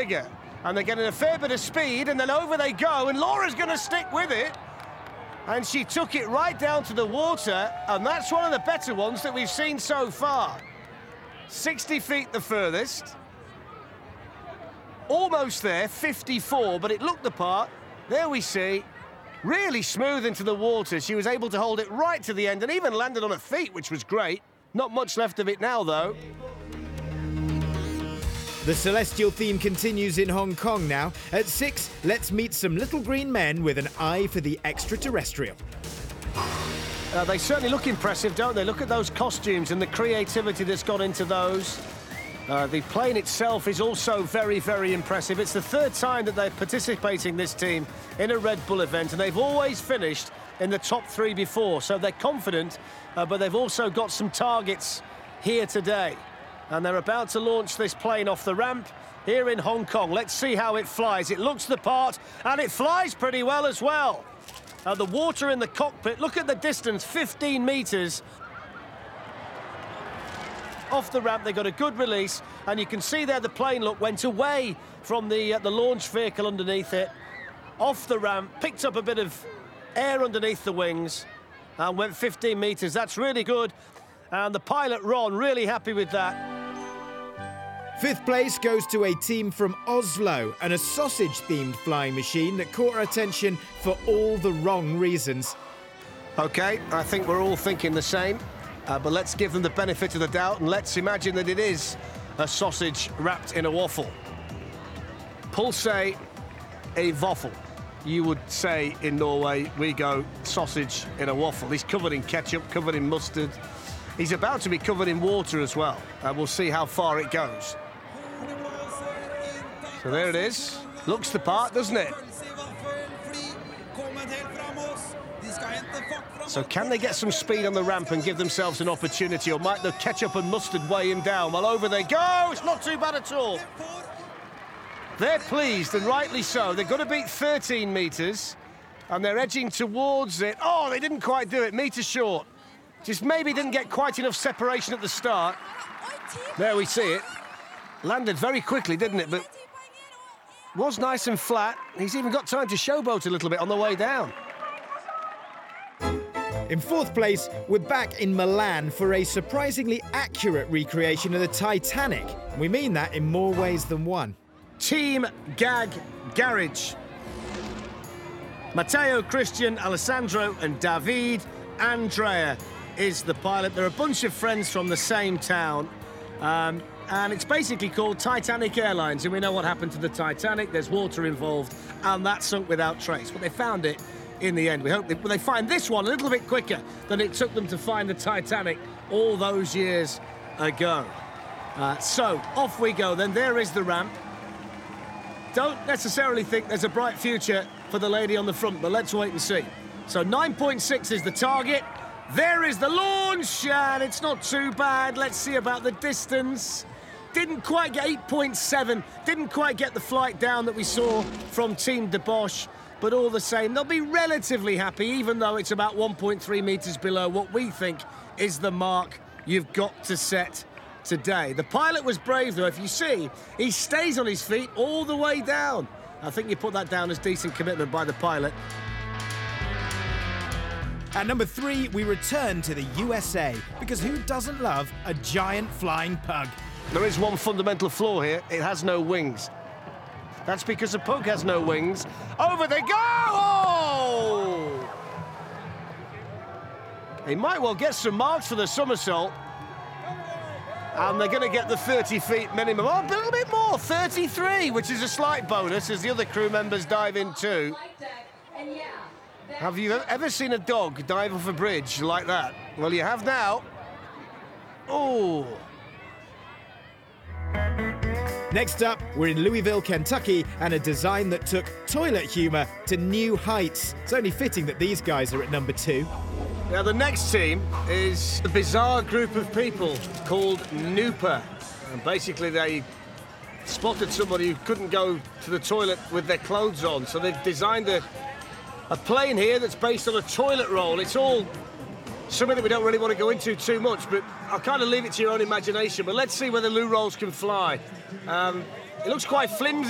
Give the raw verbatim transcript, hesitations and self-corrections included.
bigger. And they're getting a fair bit of speed, and then over they go, and Laura's going to stick with it. And she took it right down to the water, and that's one of the better ones that we've seen so far. sixty feet the furthest. Almost there, fifty-four, but it looked the part. There we see, really smooth into the water. She was able to hold it right to the end and even landed on her feet, which was great. Not much left of it now, though. The celestial theme continues in Hong Kong now. At six, let's meet some little green men with an eye for the extraterrestrial. Uh, they certainly look impressive, don't they? Look at those costumes and the creativity that's gone into those. Uh, the plane itself is also very, very impressive. It's the third time that they're participating, this team, in a Red Bull event, and they've always finished in the top three before, so they're confident, uh, but they've also got some targets here today. And they're about to launch this plane off the ramp here in Hong Kong. Let's see how it flies. It looks the part, and it flies pretty well as well. Uh, the water in the cockpit, look at the distance, fifteen metres. Off the ramp, they got a good release, and you can see there the plane, look, went away from the, uh, the launch vehicle underneath it. Off the ramp, picked up a bit of air underneath the wings, and went fifteen metres. That's really good. And the pilot, Ron, really happy with that. Fifth place goes to a team from Oslo and a sausage-themed flying machine that caught our attention for all the wrong reasons. OK, I think we're all thinking the same, uh, but let's give them the benefit of the doubt and let's imagine that it is a sausage wrapped in a waffle. Pulse a waffle. You would say in Norway, we go sausage in a waffle. He's covered in ketchup, covered in mustard. He's about to be covered in water as well. Uh, we'll see how far it goes. So there it is. Looks the part, doesn't it? So can they get some speed on the ramp and give themselves an opportunity, or might the ketchup and mustard weigh him down? Well, over they go. It's not too bad at all. They're pleased, and rightly so. They've got to beat thirteen metres, and they're edging towards it. Oh, they didn't quite do it. Metre short. Just maybe didn't get quite enough separation at the start. There we see it. Landed very quickly, didn't it? But was nice and flat. He's even got time to showboat a little bit on the way down. In fourth place, we're back in Milan for a surprisingly accurate recreation of the Titanic. And we mean that in more ways than one. Team Gag Garage. Matteo, Christian, Alessandro and David. Andrea is the pilot. They're a bunch of friends from the same town. Um, and it's basically called Titanic Airlines. And we know what happened to the Titanic. There's water involved, and that sunk without trace. But they found it in the end. We hope they, well, they find this one a little bit quicker than it took them to find the Titanic all those years ago. Uh, so, off we go then. There is the ramp. Don't necessarily think there's a bright future for the lady on the front, but let's wait and see. So nine point six is the target. There is the launch, and it's not too bad. Let's see about the distance. Didn't quite get eight point seven. Didn't quite get the flight down that we saw from Team de Bosch. But all the same, they'll be relatively happy, even though it's about one point three metres below what we think is the mark you've got to set today. The pilot was brave, though. If you see, he stays on his feet all the way down. I think you put that down as decent commitment by the pilot. At number three, we return to the U S A, because who doesn't love a giant flying pug? There is one fundamental flaw here. It has no wings. That's because the pug has no wings. Over they go! Oh! He might well get some marks for the somersault. And they're going to get the thirty feet minimum. Oh, a little bit more, thirty-three, which is a slight bonus as the other crew members dive in too. Have you ever seen a dog dive off a bridge like that? Well, you have now. Oh. Next up, we're in Louisville, Kentucky, and a design that took toilet humour to new heights. It's only fitting that these guys are at number two. Now, the next team is a bizarre group of people called Nooper. And basically, they spotted somebody who couldn't go to the toilet with their clothes on. So they've designed a, a plane here that's based on a toilet roll. It's all something that we don't really want to go into too much, but I'll kind of leave it to your own imagination. But let's see whether loo rolls can fly. Um, it looks quite flimsy.